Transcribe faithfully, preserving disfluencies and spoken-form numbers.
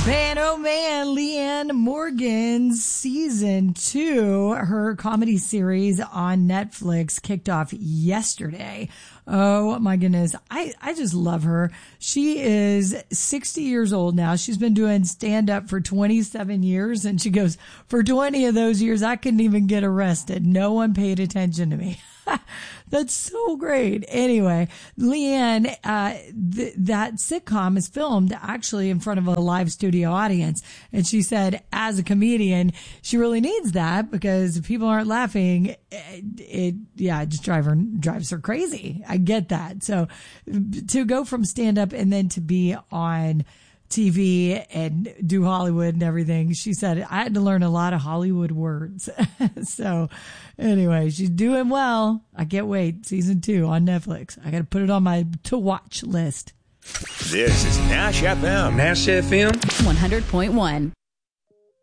Man, oh man, Leanne Morgan's season two, her comedy series on Netflix kicked off yesterday. Oh my goodness. I, I just love her. She is sixty years old now. She's been doing stand up for twenty-seven years. And she goes, for twenty of those years, I couldn't even get arrested. No one paid attention to me. That's so great. Anyway, Leanne, uh, th- that sitcom is filmed actually in front of a live studio audience. And she said, as a comedian, she really needs that because if people aren't laughing, it, it yeah, it just drive her, drives her crazy. I get that. So to go from stand up and then to be on T V and do Hollywood and everything. She said, I had to learn a lot of Hollywood words. So anyway, she's doing well. I can't wait. Season two on Netflix. I got to put it on my to watch list. This is Nash F M. Nash F M. one hundred point one.